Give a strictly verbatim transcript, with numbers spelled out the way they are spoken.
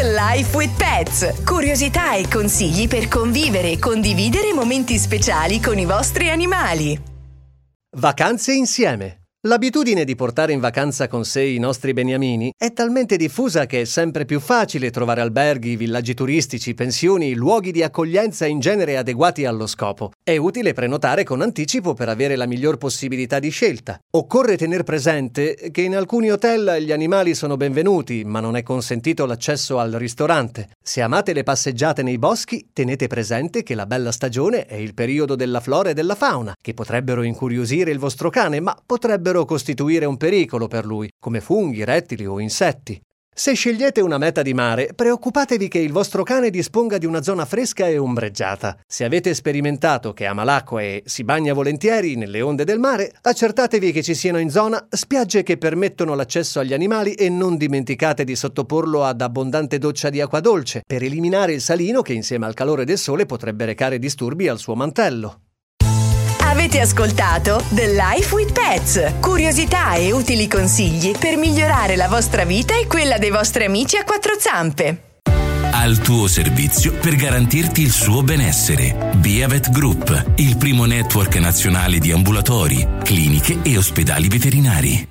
The Life with Pets. Curiosità e consigli per convivere e condividere momenti speciali con i vostri animali. Vacanze insieme. L'abitudine di portare in vacanza con sé i nostri beniamini è talmente diffusa che è sempre più facile trovare alberghi, villaggi turistici, pensioni, luoghi di accoglienza in genere adeguati allo scopo. È utile prenotare con anticipo per avere la miglior possibilità di scelta. Occorre tener presente che in alcuni hotel gli animali sono benvenuti, ma non è consentito l'accesso al ristorante. Se amate le passeggiate nei boschi, tenete presente che la bella stagione è il periodo della flora e della fauna, che potrebbero incuriosire il vostro cane, ma potrebbero costituire un pericolo per lui, come funghi, rettili o insetti. Se scegliete una meta di mare, preoccupatevi che il vostro cane disponga di una zona fresca e ombreggiata. Se avete sperimentato che ama l'acqua e si bagna volentieri nelle onde del mare, accertatevi che ci siano in zona spiagge che permettono l'accesso agli animali e non dimenticate di sottoporlo ad abbondante doccia di acqua dolce per eliminare il salino che insieme al calore del sole potrebbe recare disturbi al suo mantello. Avete ascoltato The Life with Pets. Curiosità e utili consigli per migliorare la vostra vita e quella dei vostri amici a quattro zampe. Al tuo servizio per garantirti il suo benessere. Beavet Group, il primo network nazionale di ambulatori, cliniche e ospedali veterinari.